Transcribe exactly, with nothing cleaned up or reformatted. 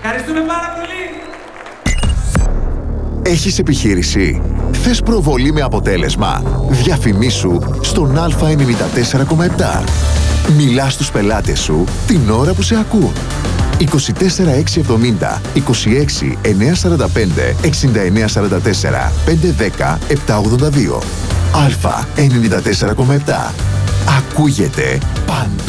Ευχαριστούμε πάρα πολύ. Έχεις επιχείρηση? Θες προβολή με αποτέλεσμα? Διαφημίσου στον Α ενενήντα τέσσερα κόμμα επτά. Μιλά στους πελάτες σου την ώρα που σε ακούν. είκοσι τέσσερα εξακόσια εβδομήντα, είκοσι έξι εννιακόσια σαράντα πέντε, εξήντα εννέα σαράντα τέσσερα, πεντακόσια δέκα, επτακόσια ογδόντα δύο. Α ενενήντα τέσσερα κόμμα επτά. Ακούγεται παντού.